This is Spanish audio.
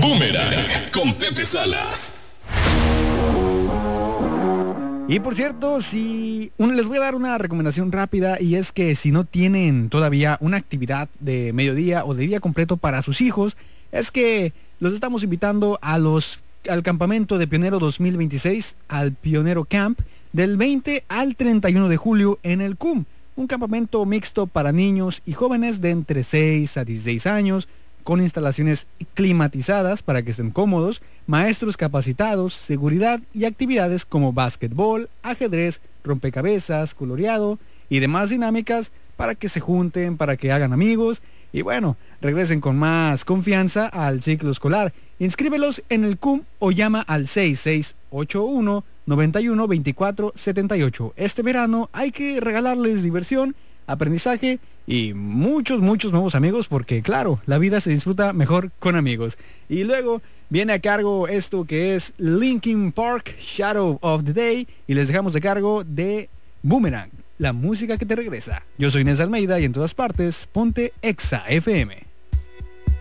Boomerang con Pepe Salas. Y por cierto, les voy a dar una recomendación rápida, y es que si no tienen todavía una actividad de mediodía o de día completo para sus hijos, es que los estamos invitando al campamento de Pionero 2026, al Pionero Camp, del 20 al 31 de julio en el CUM. Un campamento mixto para niños y jóvenes de entre 6 a 16 años, con instalaciones climatizadas para que estén cómodos, maestros capacitados, seguridad y actividades como básquetbol, ajedrez, rompecabezas, coloreado y demás dinámicas para que se junten, para que hagan amigos y bueno, regresen con más confianza al ciclo escolar. Inscríbelos en el CUM o llama al 6681 91 24 78. Este verano hay que regalarles diversión, aprendizaje y muchos nuevos amigos, porque claro, la vida se disfruta mejor con amigos. Y luego viene a cargo esto que es Linkin Park, Shadow of the Day, y les dejamos de cargo de Boomerang, la música que te regresa. Yo soy Inés Almeida y en todas partes ponte Exa FM.